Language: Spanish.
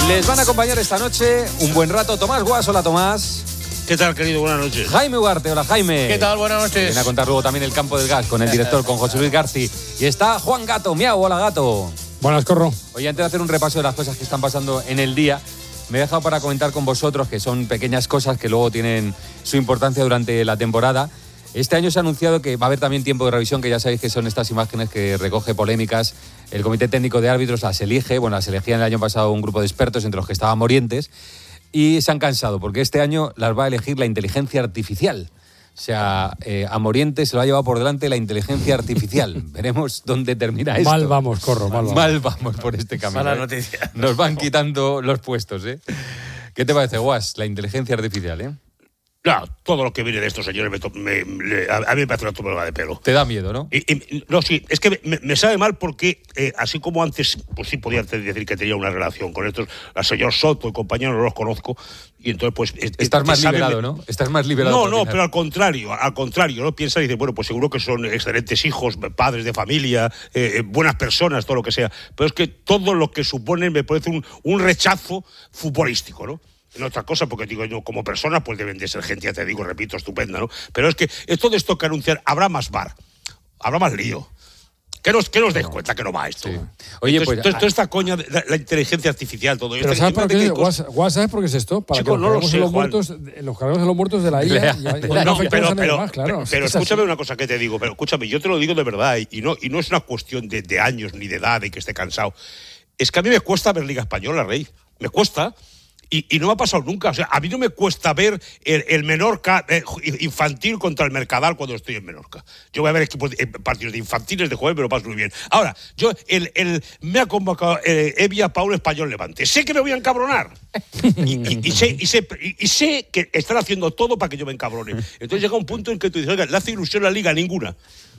Les van a acompañar esta noche un buen rato Tomás Guas. Hola, Tomás. ¿Qué tal, querido? Buenas noches. Jaime Ugarte. Hola, Jaime. ¿Qué tal? Buenas noches. Viene a contar luego también el campo del gas con el director, con José Luis Garci. Y está Juan Gato. Miau, hola, Gato. Buenas, Corro. Oye, antes de hacer un repaso de las cosas que están pasando en el día, me he dejado para comentar con vosotros, que son pequeñas cosas que luego tienen su importancia durante la temporada. Este año se ha anunciado que va a haber también tiempo de revisión, que ya sabéis que son estas imágenes que recoge polémicas. El Comité Técnico de Árbitros las elige, las elegían el año pasado un grupo de expertos, entre los que estaba Morientes, y se han cansado, porque este año las va a elegir la inteligencia artificial. O sea, a Morientes se lo ha llevado por delante la inteligencia artificial. Veremos dónde termina esto. Mal vamos, Corro, mal vamos. Mal vamos por este camino. Mala noticia. Nos van quitando los puestos, ¿eh? ¿Qué te parece, Guas? La inteligencia artificial, ¿eh? No, todo lo que viene de estos señores a mí me parece una tumba de pelo. Te da miedo, ¿no? No, sí, es que me sabe mal porque así como antes, pues sí podía decir que tenía una relación con estos, al señor Soto y compañeros, no los conozco, y entonces pues... Estás más liberado, ¿no? Estás más liberado. No, pero al contrario, ¿no? Piensa y dice, bueno, pues seguro que son excelentes hijos, padres de familia, buenas personas, todo lo que sea, pero es que todo lo que suponen me parece un rechazo futbolístico, ¿no? En otra cosa, porque digo yo, como personas, pues deben de ser gente, ya te digo, repito, estupenda, ¿no? Pero es que todo esto que anunciar, habrá más bar, habrá más lío. Que nos des cuenta que no va esto. Sí. Oye, entonces, toda esta coña de la inteligencia artificial, todo esto. Pero ¿sabes por qué? Guas, ¿sabes por qué es esto? Para Chico, que no lo sé, los cargamos en los muertos de la IA. Pero escúchame una cosa que te digo, pero escúchame, yo te lo digo de verdad, y no es una cuestión de años ni de edad y que esté cansado. Es que a mí me cuesta ver Liga Española, Rey. Me cuesta. Y no me ha pasado nunca. O sea, a mí no me cuesta ver el Menorca infantil contra el Mercadal cuando estoy en Menorca. Yo voy a ver partidos de infantiles de jueves, me lo paso muy bien. Ahora, me ha convocado Evia Paul Español Levante. Sé que me voy a encabronar. Y sé que están haciendo todo para que yo me encabrone. Entonces llega un punto en que tú dices, oiga, ¿le hace ilusión la Liga? Ninguna.